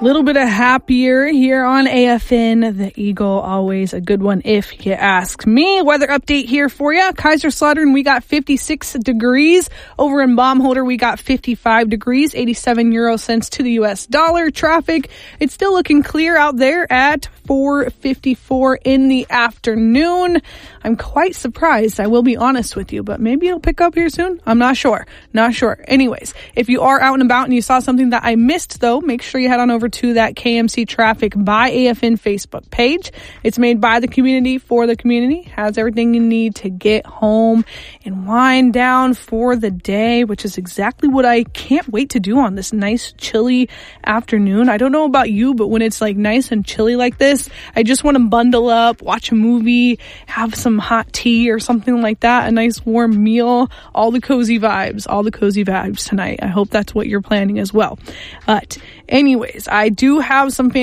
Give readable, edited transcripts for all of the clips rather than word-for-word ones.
Little bit of happier here on AFN. The Eagle, always a good one if you ask me. Weather update here for you. Kaiserslautern, we got 56 degrees. Over in Baumholder, we got 55 degrees, 87 euro cents to the US dollar. Traffic, it's still looking clear out there at 4:54 in the afternoon. I'm quite surprised, I will be honest with you, but maybe it'll pick up here soon. I'm not sure. Anyways, if you are out and about and you saw something that I missed, though, make sure you head on over to that KMC Traffic by AFN Facebook page. It's made by the community for the community. Has everything you need to get home and wind down for the day, which is exactly what I can't wait to do on this nice, chilly afternoon. I don't know about you, but when it's like nice and chilly like this, I just want to bundle up, watch a movie, have some hot tea or something like that, a nice warm meal, all the cozy vibes tonight. I hope that's what you're planning as well. But anyways, I do have some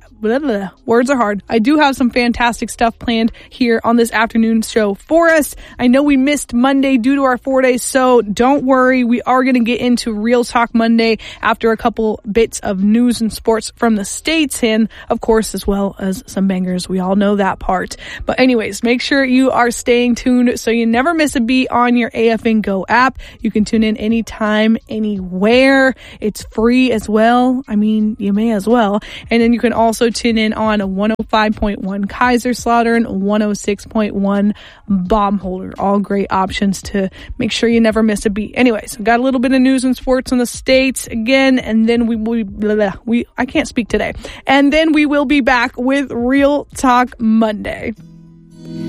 I do have some fantastic stuff planned here on this afternoon show for us. I know we missed Monday due to our 4 days, so don't worry. We are going to get into Real Talk Monday after a couple bits of news and sports from the States, and of course, as well as some bangers. We all know that part. But anyways, make sure you are staying tuned so you never miss a beat on your AFN Go app. You can tune in anytime, anywhere. It's free as well. I mean, you may as well. And then you can also tune in on 105.1 Kaiserslautern, 106.1 Baumholder. All great options to make sure you never miss a beat. Anyways, got a little bit of news and sports in the States again, and then I can't speak today. And then we will be back with Real Talk Monday.